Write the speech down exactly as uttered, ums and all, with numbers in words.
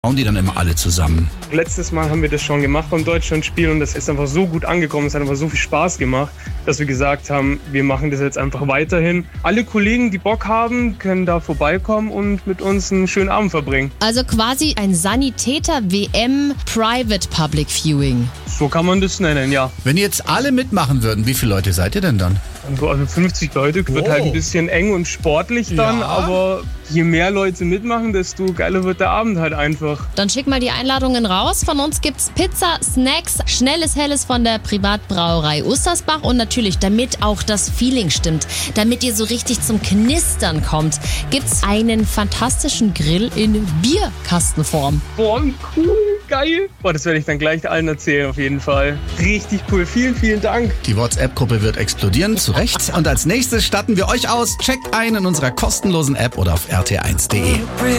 Bauen die dann immer alle zusammen? Letztes Mal haben wir das schon gemacht beim Deutschlandspiel und das ist einfach so gut angekommen, es hat einfach so viel Spaß gemacht, dass wir gesagt haben, wir machen das jetzt einfach weiterhin. Alle Kollegen, die Bock haben, können da vorbeikommen und mit uns einen schönen Abend verbringen. Also quasi ein Sanitäter-W M Private Public Viewing. So kann man das nennen, ja. Wenn jetzt alle mitmachen würden, wie viele Leute seid ihr denn dann? Also fünfzig Leute wird Wow. halt ein bisschen eng und sportlich dann, Ja. aber je mehr Leute mitmachen, desto geiler wird der Abend halt einfach. Dann schick mal die Einladungen raus. Von uns gibt's Pizza, Snacks, schnelles Helles von der Privatbrauerei Ustersbach und natürlich, damit auch das Feeling stimmt, damit ihr so richtig zum Knistern kommt, gibt's einen fantastischen Grill in Bierkastenform. Boah, wie cool, geil. Boah, das werde ich dann gleich allen erzählen auf jeden Fall. Richtig cool, vielen, vielen Dank. Die WhatsApp-Gruppe wird explodieren, zu Recht. Und als nächstes statten wir euch aus. Checkt ein in unserer kostenlosen App oder auf r t eins punkt d e.